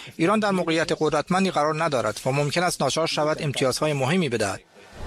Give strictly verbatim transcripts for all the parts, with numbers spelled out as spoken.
ایران در موقعیت قدرتمندی قرار ندارد و ممکن است ناچار شود امتیازهای مهمی بدهد.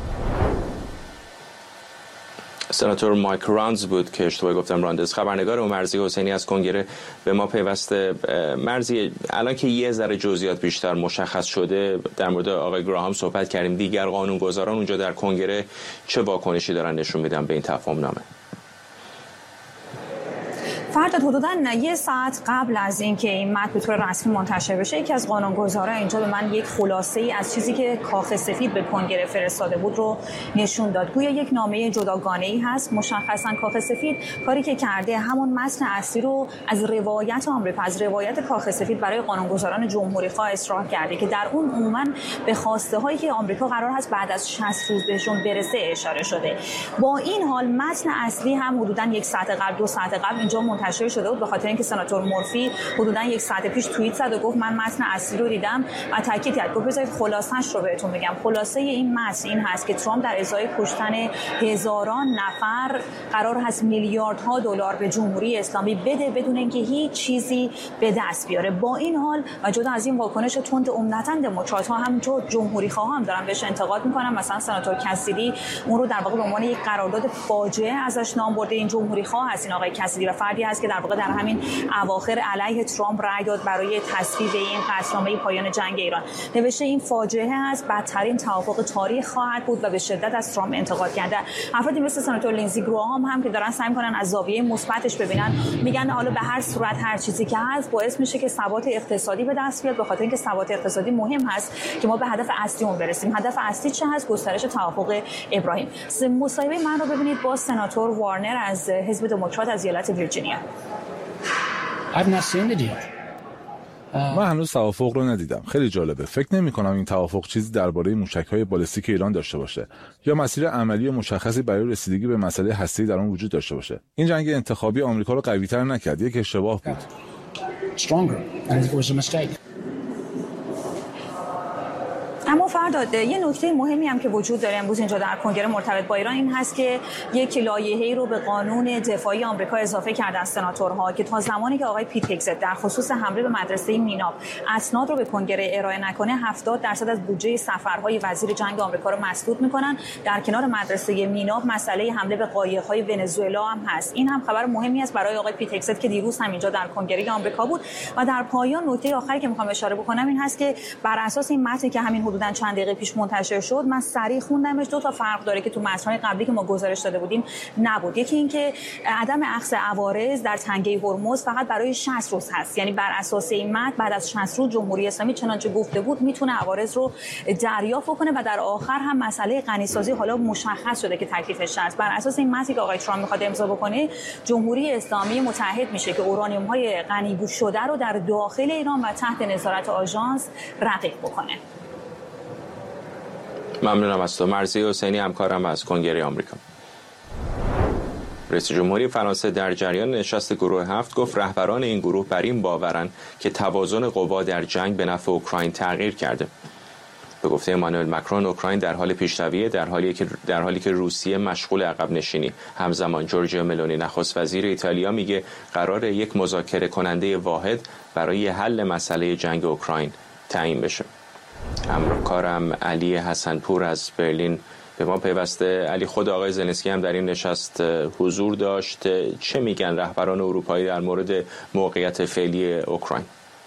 سناتور مایک راندز بود که اشتباه گفتم راندز. خبرنگار و مرضی حسینی از کنگره به ما پیوسته. مرضی، الان که یه ذره جزئیات بیشتر مشخص شده در مورد آقای گراهام صحبت کردیم، دیگر قانونگذاران اونجا در کنگره چه واکنشی دارن نشون میدن به این تفاهم نامه؟ فرداد حدوداً یه ساعت قبل از اینکه این متن به طور رسمی منتشر بشه، یکی از قانونگذارا اینجا به من یک خلاصه‌ای از چیزی که کاخ سفید به کنگره فرستاده بود رو نشون داد. گویا یک نامه جداگانه‌ای هست. مشخصاً کاخ سفید کاری که کرده همون متن اصلی رو از روایت آمریکا، از روایت کاخ سفید برای قانونگذاران جمهوری‌خواه اصلاح کرده که در اون عموماً به خواسته‌هایی که آمریکا قرار هست بعد از شصت روز بهشون برسه اشاره شده. با این حال متن اصلی هم حدوداً یک ساعت قبل، دو ساعت قبل اینجا منتشر شده بود، به خاطر اینکه سناتور مورفی حدوداً یک ساعت پیش توییت زد و گفت من متن اصلی رو دیدم و تاکید کرد. گفت بذارید خلاصه‌اش رو بهتون بگم. خلاصه این متن این هست که ترامپ در ازای کشتن هزاران نفر قرار هست میلیاردها دلار به جمهوری اسلامی بده بدون اینکه هیچ چیزی به دست بیاره. با این حال و جدا از این واکنش تند عمدتاً دموکرات‌ها هم تو جمهوری‌خواها هم دارن بهش انتقاد میکنن. مثلا سناتور کسیدی اون رو در واقع به عنوان یک قرارداد فاجعه ازش نام برده. این جمهوری‌خواه هست این آقای کسیدی و فردی هست که در واقع در همین اواخر علیه ترامپ رأی داد برای تصویب این قطعنامه پایان جنگ ایران. نوشته این فاجعه است، بدترین توافق تاریخ خواهد بود و به شدت از ترامپ انتقاد کرده. افرادی مثل سناتور لینزی گراهام هم که دارن سعی می‌کنن از زاویه مثبتش ببینن، میگن حالا به هر صورت هر چیزی که هست باعث میشه که ثبات اقتصادی به دست بیاد، به خاطر اینکه ثبات اقتصادی مهم هست که ما به هدف اصلیمون برسیم. هدف اصلی چه هست؟ گسترش توافق ابراهیم. مصاحبه من رو ببینید با سناتور وارنر از حزب دموکرات از ایالت ویرجینیا. I've not seen the deal. من هنوز توافق رو ندیدم. خیلی جالبه. فکر نمی کنم این توافق چیزی درباره موشک‌های بالستیک ایران داشته باشه یا مسیر عملی مشخصی برای رسیدگی به مسئله هسته‌ای در آن وجود داشته باشه. این جنگ انتخابی آمریکا رو قوی‌تر نکرد، یک اشتباه بود. Stronger and it was a mistake. اما فرداد یه نکته مهمی هم که وجود داره امروز اینجا در کنگره مرتبط با ایران این هست که یک لایحه‌ای رو به قانون دفاعی آمریکا اضافه کردن سناتورها که تا زمانی که آقای پیت هگزت در خصوص حمله به مدرسه میناب اسناد رو به کنگره ارائه نکنه هفتاد درصد از بودجه سفرهای وزیر جنگ آمریکا رو مسدود میکنن. در کنار مدرسه میناب مسئله حمله به قایق‌های ونزوئلا هم هست. این هم خبر مهمی است برای آقای پیت هگزت که دیروز هم اینجا در کنگره آمریکا بود. و در پایان نکته آخری که میخوام اشاره بکنم این هست که بر اساس این متنی که همین حدوداً چند دقیقه پیش منتشر شد، من سریع خوندمش، دو تا فرق داره که تو متن‌های قبلی که ما گزارش داده بودیم نبود. یکی این که عدم اخذ عوارض در تنگه هرمز فقط برای شصت روز هست، یعنی بر اساس این متن بعد از شصت روز جمهوری اسلامی چنانچه گفته بود میتونه عوارض رو دریافت کنه و در آخر هم مسئله غنیسازی حالا مشخص شده که تکلیفش هست. بر اساس این متنی که آقای ترامپ میخواد امضا بکنه، جمهوری اسلامی متحد میشه که اورانیوم‌های غنی شده رو در داخل ایران و تحت نظارت آژانس رقیق بکنه. ممنونم از تو. مرضی حسینی همکارم از کنگره آمریکا. رئیس جمهوری فرانسه در جریان نشست گروه هفت گفت رهبران این گروه بر این باورند که توازن قوا در جنگ به نفع اوکراین تغییر کرده. به گفته امانوئل مکرون اوکراین در حال پیشرویه در حالی که در حالی که روسیه مشغول عقب نشینی. همزمان جورجیا ملونی نخست وزیر ایتالیا میگه قرار یک مذاکره کننده واحد برای حل مسئله جنگ اوکراین تعیین بشه. همکارم علی حسنپور از برلین به ما پیوسته. علی، خود آقای زلنسکی هم در این نشست حضور داشت. چه میگن رهبران اروپایی در مورد موقعیت فعلی اوکراین؟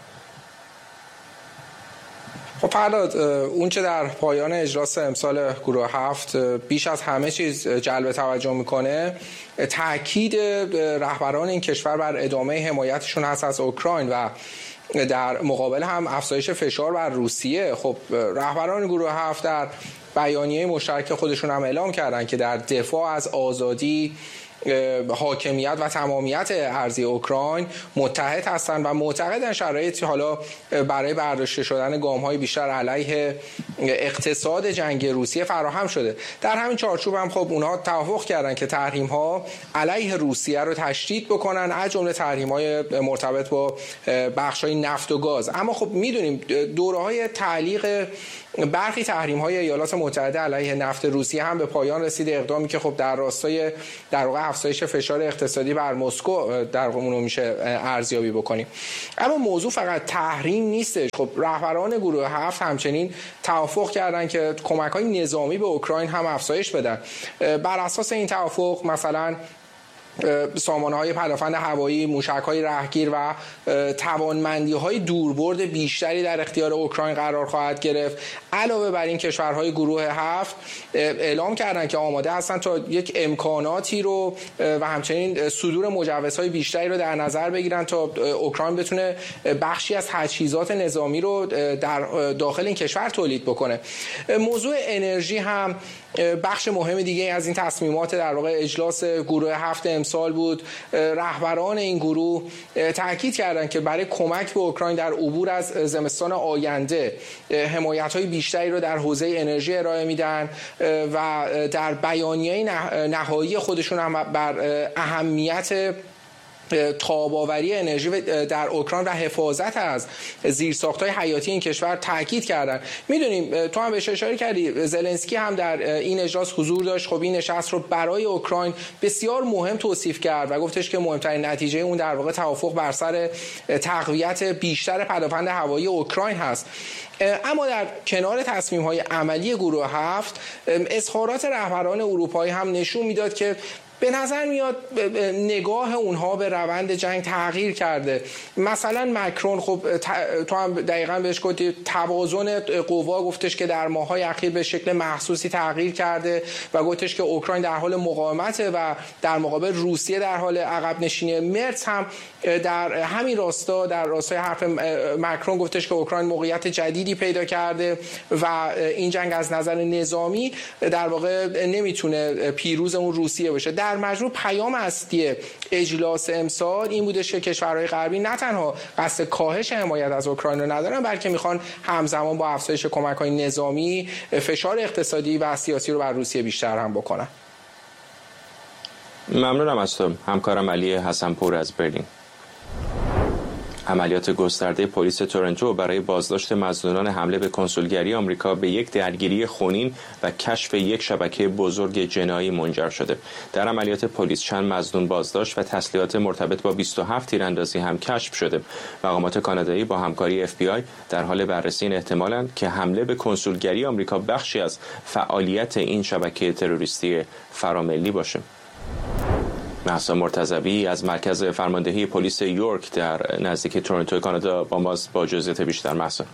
خب فرداد، اون چه در پایان اجلاس امسال گروه هفت بیش از همه چیز جلب توجه میکنه تاکید رهبران این کشور بر ادامه حمایتشون هست از اوکراین و در مقابل هم افزایش فشار بر روسیه. خب رهبران گروه هفت در بیانیه مشترک خودشون هم اعلام کردن که در دفاع از آزادی، حاکمیت و تمامیت ارضی اوکراین متحد هستند و معتقدن شرایطی حالا برای برداشته شدن گام‌های بیشتر علیه اقتصاد جنگ روسیه فراهم شده. در همین چارچوب هم خب اونها توافق کردن که تحریم‌ها علیه روسیه رو تشدید بکنن، از جمله تحریم‌های مرتبط با بخش‌های نفت و گاز. اما خب می‌دونیم دوره‌های تعلیق برخی تحریم‌های ایالات متحده علیه نفت روسیه هم به پایان رسیده، اقدامی که خب در راستای در واقع افزایش فشار اقتصادی بر مسکو در اونو میشه ارزیابی بکنیم. اما موضوع فقط تحریم نیستش. خب رهبران گروه هفت همچنین توافق کردن که کمک‌های نظامی به اوکراین هم افزایش بدن. بر اساس این توافق مثلا سامانه‌های پدافند هوایی، موشک‌های رهگیر و توانمندی‌های دوربرد بیشتری در اختیار اوکراین قرار خواهد گرفت. علاوه بر این کشورهای گروه هفت اعلام کردند که آماده هستند تا یک امکاناتی رو و همچنین صدور مجوزهای بیشتری رو در نظر بگیرن تا اوکراین بتونه بخشی از تجهیزات نظامی رو در داخل این کشور تولید بکنه. موضوع انرژی هم بخش مهم دیگه از این تصمیمات در واقع اجلاس گروه هفت امسال بود. رهبران این گروه تاکید کردند که برای کمک به اوکراین در عبور از زمستان آینده حمایت‌های بیشتری رو در حوزه انرژی ارائه میدن و در بیانیه نهایی خودشون هم بر اهمیت تاب‌آوری انرژی در اوکراین و حفاظت از زیرساخت‌های حیاتی این کشور تاکید کردن. میدونیم تو هم بهش اشاره کردی، زلنسکی هم در این اجلاس حضور داشت. خب این نشست رو برای اوکراین بسیار مهم توصیف کرد و گفتش که مهمترین نتیجه اون در واقع توافق بر سر تقویت بیشتر پدافند هوایی اوکراین هست. اما در کنار تصمیم‌های عملی گروه هفت، اظهارات رهبران اروپایی هم نشون میداد که به نظر میاد نگاه اونها به روند جنگ تغییر کرده. مثلا مکرون، خب تو هم دقیقاً بهش گفتی، توازن قوا گفتش که در ماه‌های اخیر به شکل محسوسی تغییر کرده و گفتش که اوکراین در حال مقاومته و در مقابل روسیه در حال عقب نشینی. مرتز هم در همین راستا، در راستای حرف مکرون، گفتش که اوکراین موقعیت جدیدی پیدا کرده و این جنگ از نظر نظامی در واقع نمیتونه پیروز اون روسیه باشه. در مجموع پیام اصلی اجلاس امسال این بودش که کشورهای غربی نه تنها قصد کاهش حمایت از اوکراین رو ندارن، بلکه میخوان همزمان با افزایش کمک‌های نظامی فشار اقتصادی و سیاسی رو بر روسیه بیشتر هم بکنن. ممنونم از تو همکارم علی حسن‌پور از برلین. عملیات گسترده پلیس تورنتو برای بازداشت مظنونان حمله به کنسولگری آمریکا به یک درگیری خونین و کشف یک شبکه بزرگ جنایی منجر شده. در عملیات پلیس چند مظنون بازداشت و تسلیحات مرتبط با بیست و هفت تیراندازی هم کشف شده. مقامات کانادایی با همکاری اف بی آی در حال بررسی این احتمالند که حمله به کنسولگری آمریکا بخشی از فعالیت این شبکه تروریستی فراملی باشه. مهسا مرتضوی از مرکز فرماندهی پلیس یورک در نزدیکی تورنتو کانادا با ماست با جزئیات بیشتر. مهسا.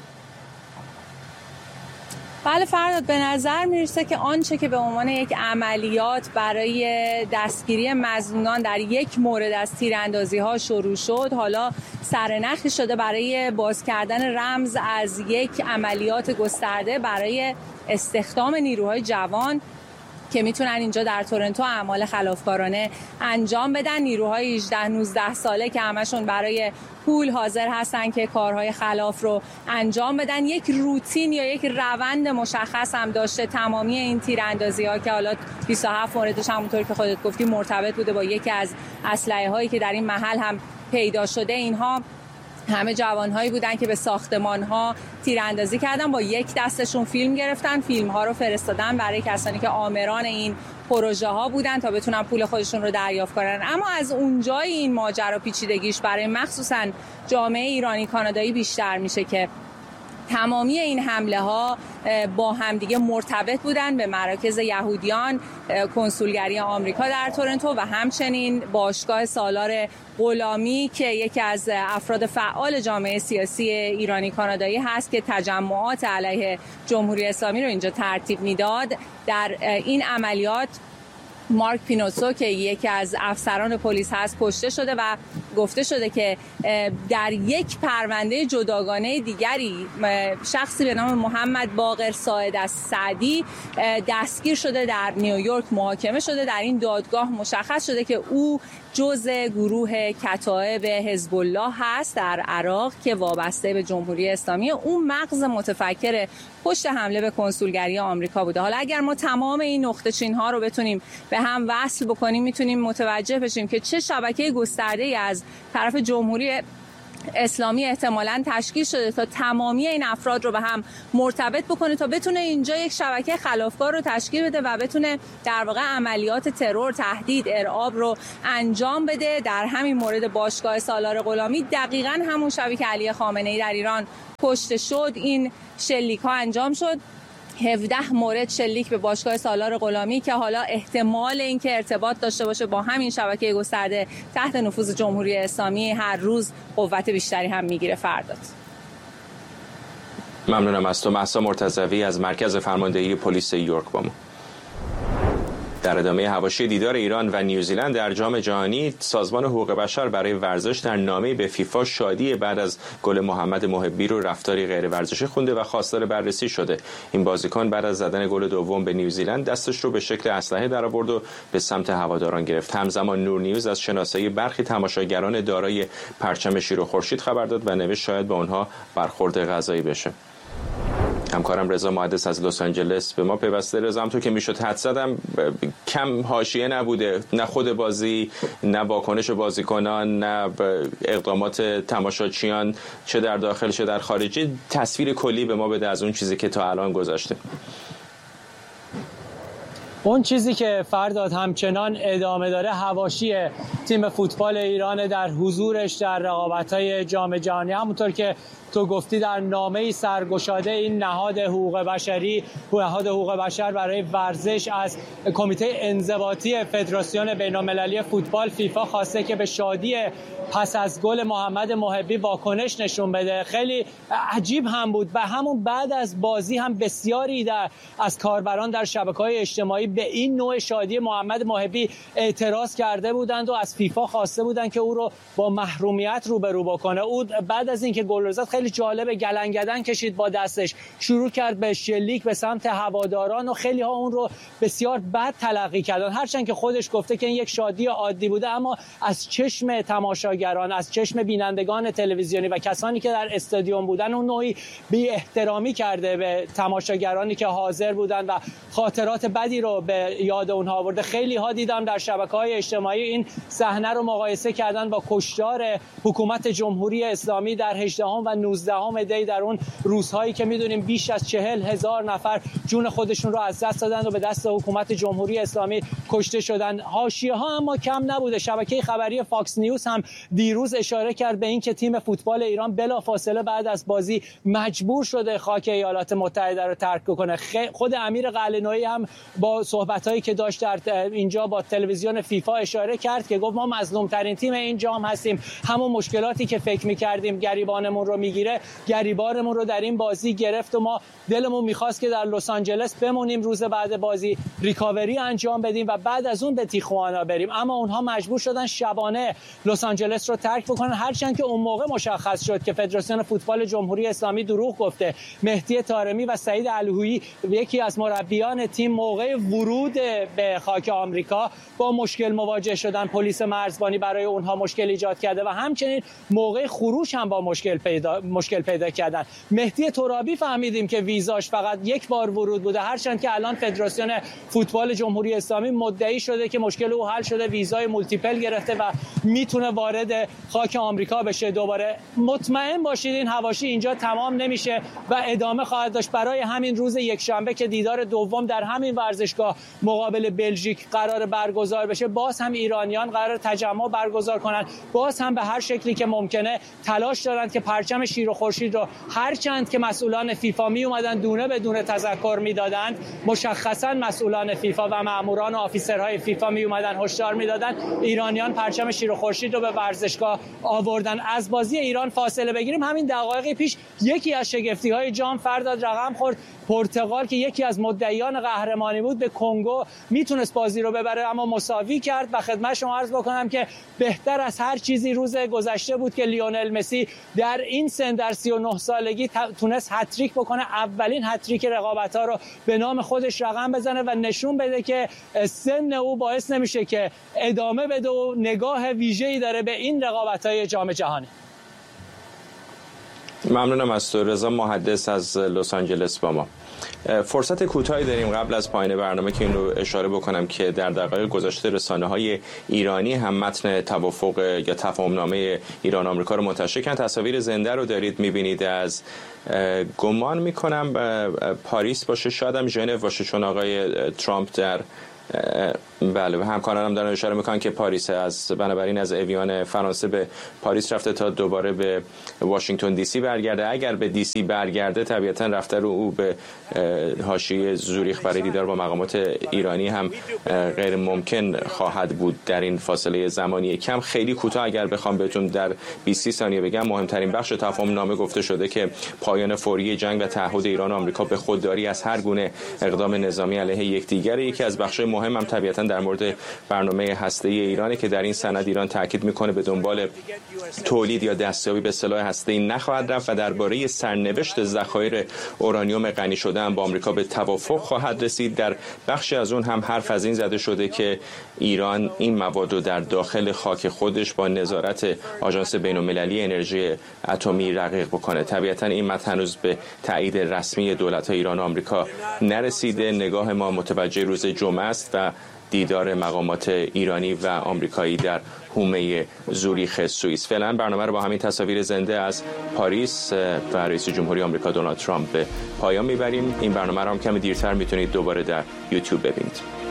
بله فرداد، به نظر میرسه که آنچه که به عنوان یک عملیات برای دستگیری مظنونان در یک مورد از تیراندازی ها شروع شد، حالا سرنخی شده برای باز کردن رمز از یک عملیات گسترده برای استخدام نیروهای جوان که میتونن اینجا در تورنتو اعمال خلافکارانه انجام بدن. نیروهای هجده نوزده ساله که همشون برای پول حاضر هستن که کارهای خلاف رو انجام بدن. یک روتین یا یک روند مشخص هم داشته تمامی این تیراندازی ها که حالا بیست و هفت موردش همونطور که خودت گفتی مرتبط بوده با یکی از اسلحه هایی که در این محل هم پیدا شده. اینها همه جوانهایی بودن که به ساختمان‌ها تیراندازی کردن، با یک دستشون فیلم گرفتن، فیلم‌ها رو فرستادن برای کسانی که آمران این پروژه ها بودن تا بتونن پول خودشون رو دریافت کنن. اما از اونجای این ماجرا پیچیدگیش برای مخصوصاً جامعه ایرانی کانادایی بیشتر میشه که تمامی این حمله ها با همدیگه مرتبط بودن به مراکز یهودیان، کنسولگری آمریکا در تورنتو و همچنین باشگاه سالار غلامی که یکی از افراد فعال جامعه سیاسی ایرانی کانادایی هست که تجمعات علیه جمهوری اسلامی رو اینجا ترتیب میداد. در این عملیات مارک پینوسو که یکی از افسران پلیس هست کشته شده و گفته شده که در یک پرونده جداگانه دیگری شخصی به نام محمد باقر ساعد از سعدی دستگیر شده، در نیویورک محاکمه شده. در این دادگاه مشخص شده که او جزء گروه کتائب حزب الله هست در عراق که وابسته به جمهوری اسلامی. اون مغز متفکر پشت حمله به کنسولگری آمریکا بوده. حالا اگر ما تمام این نقطه چین ها رو بتونیم به هم وصل بکنیم، میتونیم متوجه بشیم که چه شبکه گسترده از طرف جمهوری اسلامی احتمالاً تشکیل شده تا تمامی این افراد رو به هم مرتبط بکنه تا بتونه اینجا یک شبکه خلافکار رو تشکیل بده و بتونه در واقع عملیات ترور، تهدید، ارعاب رو انجام بده. در همین مورد باشگاه سالار غلامی دقیقاً همون شبی که علی خامنه‌ای در ایران کشته شد این شلیک ها انجام شد. هفده مورد شلیک به باشگاه سالار غلامی که حالا احتمال اینکه ارتباط داشته باشه با همین شبکه گسترده تحت نفوذ جمهوری اسلامی هر روز قوت بیشتری هم میگیره. فرداد. ممنونم از تو مهسا مرتضوی از مرکز فرماندهی پلیس یورک با ما. در ادامه حواشی دیدار ایران و نیوزیلند در جام جهانی، سازمان حقوق بشر برای ورزش در نامه به فیفا شادی بعد از گل محمد محبی رو رفتاری غیر ورزشی خونده و خواستار بررسی شده. این بازیکن بعد از زدن گل دوم به نیوزیلند دستش رو به شکل اسلحه درآورد و به سمت هواداران گرفت. همزمان نور نیوز از شناسایی برخی تماشاگران دارای پرچم شیر و خورشید خبر داد و نوشت شاید به اونها برخورد غذایی بشه. همکارم رضا محدث از لس آنجلس به ما پیوسته. رضا، هم تو که میشد حد زدم کم حاشیه نبوده، نه خود بازی، نه واکنش بازیکنان، نه اقدامات تماشاچیان چه در داخل چه در خارجی. تصویر کلی به ما بده از اون چیزی که تا الان گذشته. اون چیزی که فرداد همچنان ادامه داره حواشی تیم فوتبال ایران در حضورش در رقابت‌های جام جهانی. همونطور که تو گفتی در نامه‌ای سرگشاده این نهاد حقوق بشری نهاد حقوق بشر برای ورزش از کمیته انضباطی فدراسیون بین‌المللی فوتبال فیفا خواسته که به شادی پس از گل محمد محبی واکنش نشون بده. خیلی عجیب هم بود و همون بعد از بازی هم بسیاری در از کاربران در شبکه‌های اجتماعی به این نوع شادی محمد محبی اعتراض کرده بودند و از فیفا خواسته بودند که او رو با محرومیت روبرو بکنه. او بعد از اینکه گل زد خیلی جالب گلنگدن کشید با دستش، شروع کرد به شلیک به سمت هواداران و خیلی ها اون رو بسیار بد تلقی کردن، هرچند که خودش گفته که این یک شادی عادی بوده، اما از چشم تماشاگران، از چشم بینندگان تلویزیونی و کسانی که در استادیوم بودن اون نوعی بی احترامی کرده به تماشاگرانی که حاضر بودن و خاطرات بدی رو به یاد اونها آورده. خیلی ها دیدم در شبکه‌های اجتماعی این صحنه رو مقایسه کردن با کشتار حکومت جمهوری اسلامی در هجدهم و نوزدهم دی در اون روزهایی که میدونیم بیش از چهل هزار نفر جون خودشون رو از دست دادن و به دست حکومت جمهوری اسلامی کشته شدن. حاشیه ها اما کم نبوده. شبکه خبری فاکس نیوز هم دیروز اشاره کرد به این که تیم فوتبال ایران بلافاصله بعد از بازی مجبور شده خاک ایالات متحده رو ترک کنه. خود امیر قلعه‌نویی هم با صحبتایی که داشت در اینجا با تلویزیون فیفا اشاره کرد که گفت ما مظلوم‌ترین تیم این جام هستیم. همون مشکلاتی که فکر می‌کردیم گریبانمون رو میگیره، گریبانمون رو در این بازی گرفت و ما دلمون می‌خواست که در لس آنجلس بمونیم، روز بعد بازی ریکاوری انجام بدیم و بعد از اون به تیخوانا بریم، اما اونها مجبور شدن شبانه لس آنجلس رو ترک بکنن، هرچند که اون موقع مشخص شد که فدراسیون فوتبال جمهوری اسلامی دروغ گفته. مهدی طارمی و سعید الهویی یکی از مربیان تیم موقع ورود به خاک آمریکا با مشکل مواجه شدن، پلیس مرزبانی برای اونها مشکل ایجاد کرده و همچنین موقع خروج هم با مشکل پیدا مشکل پیدا کردن. مهدی ترابی فهمیدیم که ویزاش فقط یک بار ورود بوده، هرچند که الان فدراسیون فوتبال جمهوری اسلامی مدعی شده که مشکل او حل شده، ویزای مولتیپل گرفته و میتونه وارد خاک آمریکا بشه دوباره. مطمئن باشید این حواشی اینجا تمام نمیشه و ادامه خواهد داشت. برای همین روز یکشنبه که دیدار دوم در همین ورزشگاه مقابل بلژیک قرار برگزار بشه، باز هم ایرانیان قرار تجمع برگزار کنن، باز هم به هر شکلی که ممکنه تلاش دارند که پرچم شیر و خورشید رو، هرچند که مسئولان فیفا می اومدن دونه به دونه تذکر میدادند، مشخصا مسئولان فیفا و ماموران و آفیسرهای فیفا می اومدن هشدار میدادن، ایرانیان پرچم شیر و خورشید رو به ورزشگاه آوردن. از بازی ایران فاصله بگیریم، همین دقایق پیش یکی از شگفتی‌های جام فرداد رقم خورد. پرتغال که یکی از مدعیان قهرمانی بود به کنگو میتونست بازی رو ببره اما مساوی کرد و خدمت شما عرض بکنم که بهتر از هر چیزی روز گذشته بود که لیونل مسی در این سن در سی و نه سالگی تونست هتریک بکنه، اولین هتریک رقابت‌ها رو به نام خودش رقم بزنه و نشون بده که سن او باعث نمیشه که ادامه بده و نگاه ویژه‌ای داره به این رقابت‌های جام جهانی. ممنونم از تو رضا محدث از لس آنجلس با ما. فرصت کوتاهی داریم قبل از پایان برنامه که این رو اشاره بکنم که در دقایق گذشته رسانه‌های ایرانی هم متن توافق یا تفاهم‌نامه ایران آمریکا رو منتشر کردن. تصاویر زنده رو دارید می‌بینید از گمان می‌کنم پاریس باشه، شاید هم ژنو باشه، چون آقای ترامپ در بله همکارانم دارن اشاره میکنن که پاریس از بنابراین از اویان فرانسه به پاریس رفته تا دوباره به واشنگتن دی سی برگرده. اگر به دی سی برگرده طبیعتا رفته رو او به حاشیه زوریخ برای دیدار با مقامات ایرانی هم غیر ممکن خواهد بود در این فاصله زمانی کم. خیلی کوتاه اگر بخوام بهتون در بیست ثانیه بگم، مهمترین بخش تفاهم نامه گفته شده که پایان فوری جنگ و تعهد ایران و آمریکا به خودداری از هر گونه اقدام نظامی علیه یکدیگر. یکی از بخش‌های مهم هم طبیعتا در مورد برنامه هسته‌ای ایرانه که در این سند ایران تاکید میکنه به دنبال تولید یا دستیابی به سلاح هسته‌ای نخواهد رفت و درباره سرنوشت ذخایر اورانیوم غنی شده هم با آمریکا به توافق خواهد رسید. در بخشی از اون هم حرف از این زده شده که ایران این مواد رو در داخل خاک خودش با نظارت آژانس بین‌المللی انرژی اتمی رقیق بکنه. طبیعتا این متن هنوز به تایید رسمی دولت‌های ایران و آمریکا نرسیده. نگاه ما متوجه روز جمعه است و دیدار مقامات ایرانی و آمریکایی در حومه زوریخ سوئیس. فعلا برنامه رو با همین تصاویر زنده از پاریس و رئیس جمهوری آمریکا دونالد ترامپ به پایان میبریم. این برنامه رو هم کمی دیرتر میتونید دوباره در یوتیوب ببینید.